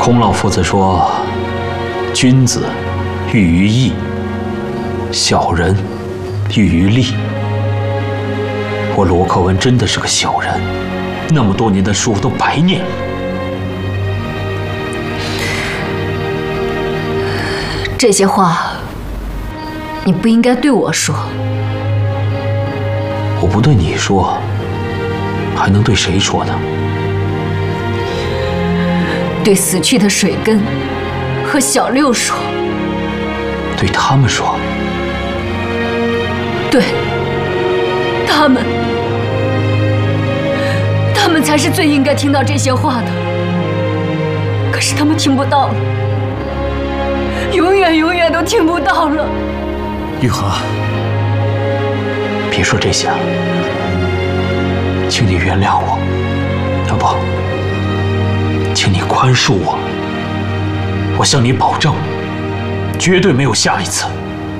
孔老夫子说：“君子喻于义，小人喻于利。”我罗克文真的是个小人，那么多年的书都白念。 这些话，你不应该对我说。 我不对你说，还能对谁说呢？ 对死去的水根和小六说。 对他们说。 对，他们才是最应该听到这些话的。可是他们听不到了，永远都听不到了。 玉和， 别说这些了，请你原谅我，不，请你宽恕我。我向你保证，绝对没有下一次。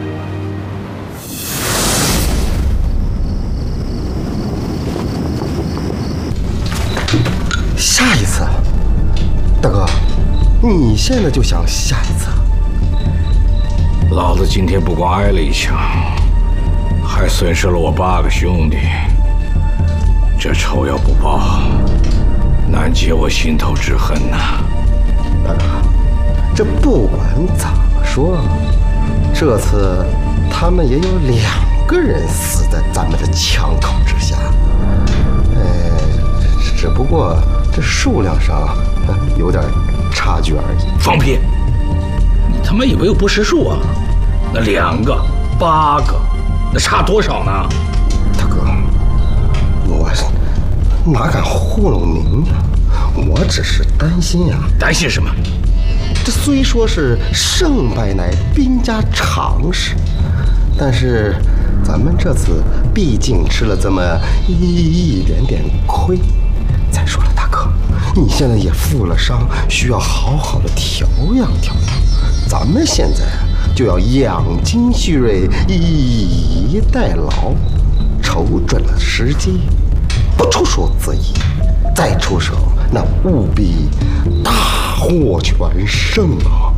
下一次，大哥，你现在就想下一次？ 老子今天不光挨了一枪，还损失了我8个兄弟。这仇要不报，难解我心头之恨呐！ 大哥，这不管怎么说，这次他们也有2个人死在咱们的枪口之下。只不过这数量上有点差距而已。 放屁！你他妈以为我不识数啊？那2个、8个，那差多少呢？ 大哥，我哪敢糊弄您呢？我只是担心呀。 担心什么？ 这虽说是胜败乃兵家常事，但是咱们这次毕竟吃了这么一点点亏。再说了，大哥，你现在也负了伤，需要好好的调养调养。咱们现在就要养精蓄锐，以逸待劳，瞅准了时机，不出手则已，再出手那务必大获全胜啊！